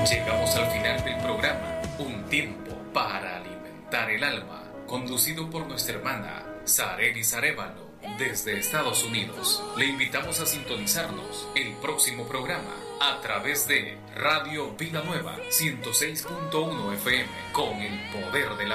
Llegamos al final del programa Un tiempo para alimentar el alma, conducido por nuestra hermana Sarelis Arévalo desde Estados Unidos. Le invitamos a sintonizarnos el próximo programa a través de Radio Vida Nueva 106.1 FM con el poder de la